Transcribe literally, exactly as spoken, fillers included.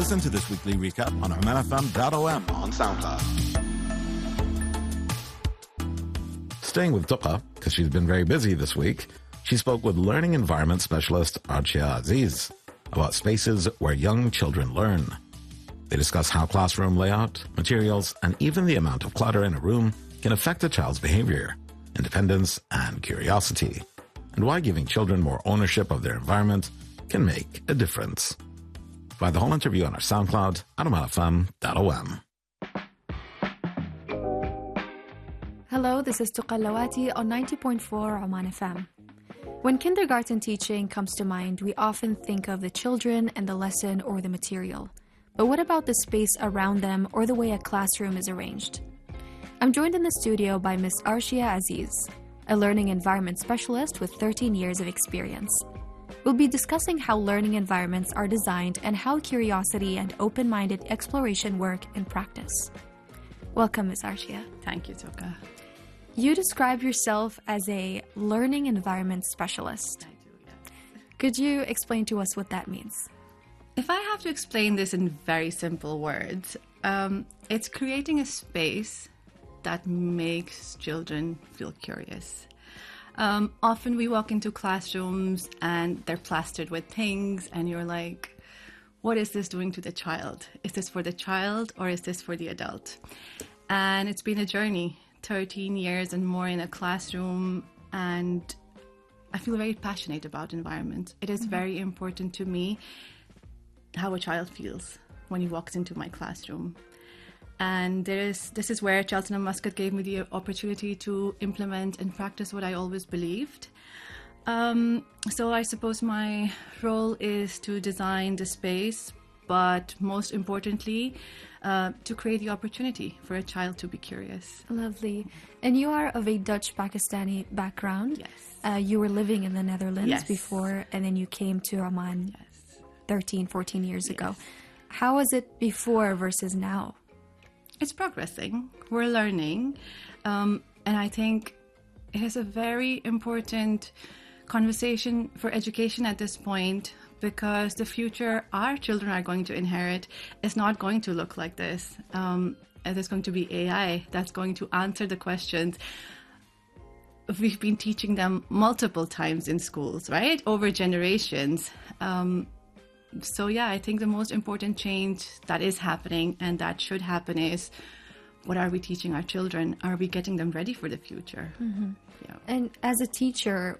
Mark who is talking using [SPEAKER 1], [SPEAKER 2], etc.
[SPEAKER 1] Listen to this weekly recap on oman f m dot o m on SoundCloud. Staying with Tuqa, because she's been very busy this week, she spoke with learning environment specialist Arshia Aziz about spaces where young children learn. They discuss how classroom layout, materials, and even the amount of clutter in a room can affect a child's behavior, independence, and curiosity, and why giving children more ownership of their environment can make a difference. Find the whole interview on our SoundCloud at oman f m dot o m.
[SPEAKER 2] Hello, this is Tuqa Lawati on ninety point four Oman F M. When kindergarten teaching comes to mind, we often think of the children and the lesson or the material. But what about the space around them or the way a classroom is arranged? I'm joined in the studio by Miss Arshia Aziz, a learning environment specialist with thirteen years of experience. We'll be discussing how learning environments are designed and how curiosity and open-minded exploration work in practice. Welcome, Miss Arshia.
[SPEAKER 3] Thank you, Tuqa.
[SPEAKER 2] You describe yourself as a learning environment specialist.
[SPEAKER 3] I do, yes.
[SPEAKER 2] Could you explain to us what that means?
[SPEAKER 3] If I have to explain this in very simple words, um, it's creating a space that makes children feel curious. Um, often we walk into classrooms and they're plastered with things and you're like, what is this doing to the child? Is this for the child or is this for the adult? And it's been a journey, thirteen years and more in a classroom, and I feel very passionate about environment. It is mm-hmm. very important to me how a child feels when he walks into my classroom. And there is, this is where Cheltenham Muscat gave me the opportunity to implement and practice what I always believed. Um, so I suppose my role is to design the space, but most importantly, uh, to create the opportunity for a child to be curious.
[SPEAKER 2] Lovely. And you are of a Dutch-Pakistani background.
[SPEAKER 3] Yes.
[SPEAKER 2] Uh, you were living in the Netherlands
[SPEAKER 3] yes.
[SPEAKER 2] before, and then you came to Oman
[SPEAKER 3] yes.
[SPEAKER 2] thirteen, fourteen years
[SPEAKER 3] yes.
[SPEAKER 2] ago. How was it before versus now?
[SPEAKER 3] It's progressing. We're learning. Um, and I think it is a very important conversation for education at this point, because the future our children are going to inherit is not going to look like this. Um, there's going to be A I that's going to answer the questions. We've been teaching them multiple times in schools, right? Over generations. Um, So yeah, I think the most important change that is happening and that should happen is, what are we teaching our children? Are we getting them ready for the future?
[SPEAKER 2] Mm-hmm.
[SPEAKER 3] Yeah.
[SPEAKER 2] And as a teacher,